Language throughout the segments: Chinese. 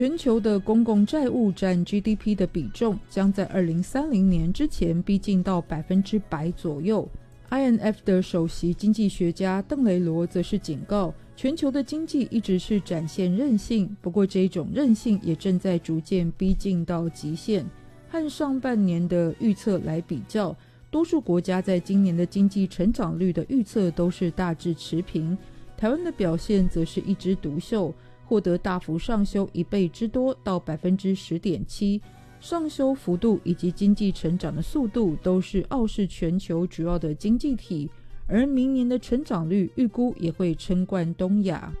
全球的公共债务占 GDP 的比重将在2030年之前逼近到100%左右。IMF 的首席经济学家邓雷罗则是警告，全球的经济一直是展现韧性，不过这种韧性也正在逐渐逼近到极限。和上半年的预测来比较，多数国家在今年的经济成长率的预测都是大致持平，台湾的表现则是一枝独秀，获得大幅上修1倍之多到 10.7%， 上修幅度以及经济成长的速度都是傲视全球主要的经济体，而明年的成长率预估也会称冠东亚。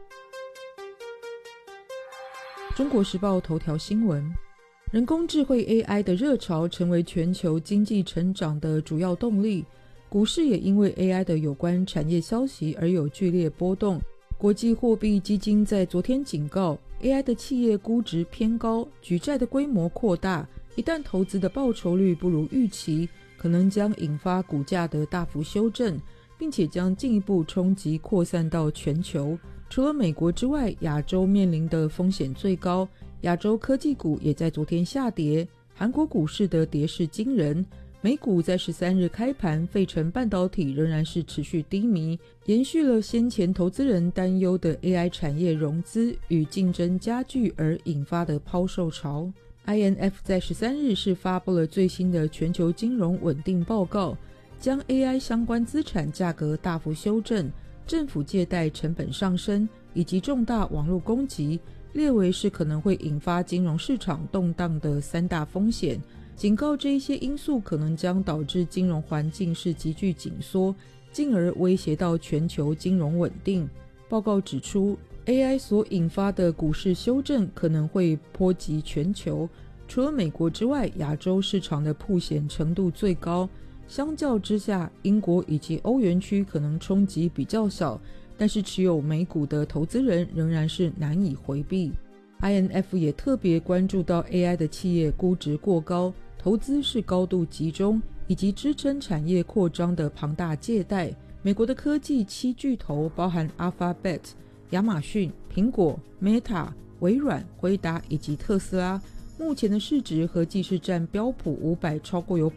中国时报头条新闻，人工智慧 AI 的热潮成为全球经济成长的主要动力，股市也因为 AI 的有关产业消息而有剧烈波动。国际货币基金在昨天警告， AI 的企业估值偏高，举债的规模扩大，一旦投资的报酬率不如预期，可能将引发股价的大幅修正，并且将进一步冲击扩散到全球。除了美国之外，亚洲面临的风险最高，亚洲科技股也在昨天下跌，韩国股市的跌势惊人。美股在13日开盘，费城半导体仍然是持续低迷，延续了先前投资人担忧的 AI 产业融资与竞争加剧而引发的抛售潮。IMF 在13日是发布了最新的全球金融稳定报告，将 AI 相关资产价格大幅修正，政府借贷成本上升以及重大网络攻击列为是可能会引发金融市场动荡的3大风险，警告这一些因素可能将导致金融环境是急剧紧缩，进而威胁到全球金融稳定。报告指出， AI 所引发的股市修正可能会波及全球，除了美国之外，亚洲市场的曝险程度最高。相较之下，英国以及欧元区可能冲击比较小，但是持有美股的投资人仍然是难以回避。 IMF 也特别关注到 AI 的企业估值过高，投资是高度集中，以及支撑产业扩张的庞大借贷。美国的科技7巨头包含 Alphabet、 亚马逊、苹果、Meta、微软、辉达以及特斯拉，目前的市值合计是占标普500超过有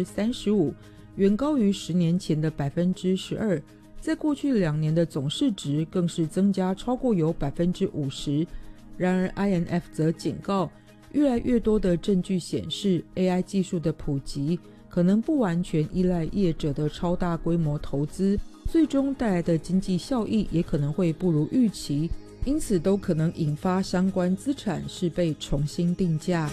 35%， 远高于10年前的 12%， 在过去2年的总市值更是增加超过有 50%。 然而 IMF 则警告，越来越多的证据显示 AI 技术的普及可能不完全依赖业者的超大规模投资，最终带来的经济效益也可能会不如预期，因此都可能引发相关资产是被重新定价。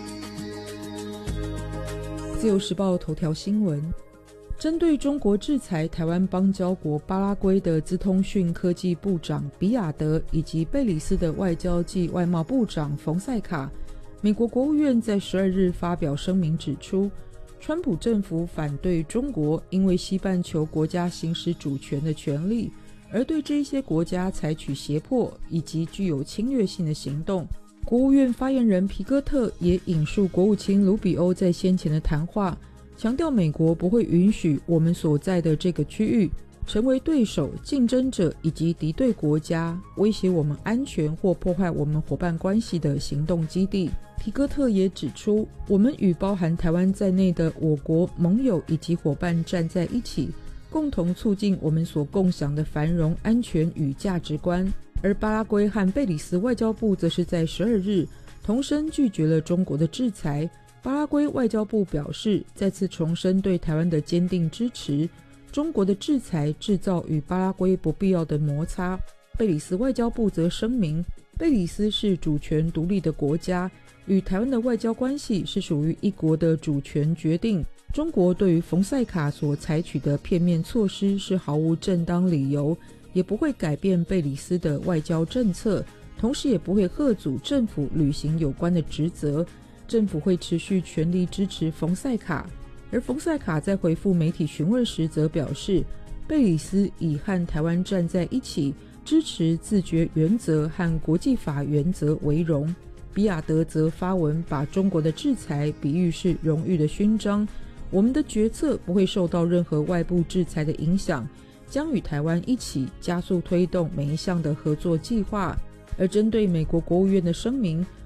自由时报头条新闻，针对中国制裁台湾邦交国巴拉圭的资通讯科技部长比亚德以及贝里斯的外交暨外贸部长冯塞卡，美国国务院在12日发表声明指出，川普政府反对中国因为西半球国家行使主权的权利，而对这些国家采取胁迫以及具有侵略性的行动。国务院发言人皮戈特也引述国务卿卢比欧在先前的谈话，强调美国不会允许我们所在的这个区域成为对手、竞争者以及敌对国家威胁我们安全或破坏我们伙伴关系的行动基地。皮戈特也指出，我们与包含台湾在内的我国盟友以及伙伴站在一起，共同促进我们所共享的繁荣、安全与价值观。而巴拉圭和贝里斯外交部则是在12日同声拒绝了中国的制裁。巴拉圭外交部表示，再次重申对台湾的坚定支持，中国的制裁制造与巴拉圭不必要的摩擦。贝里斯外交部则声明，贝里斯是主权独立的国家，与台湾的外交关系是属于一国的主权决定。中国对于冯塞卡所采取的片面措施是毫无正当理由，也不会改变贝里斯的外交政策，同时也不会嚇阻政府履行有关的职责。政府会持续全力支持冯塞卡。而冯塞卡在回复媒体询问时则表示，贝里斯以和台湾站在一起，支持自决原则和国际法原则为荣。比亚德则发文把中国的制裁比喻是荣誉的勋章，我们的决策不会受到任何外部制裁的影响，将与台湾一起加速推动每一项的合作计划。而针对美国国务院的声明，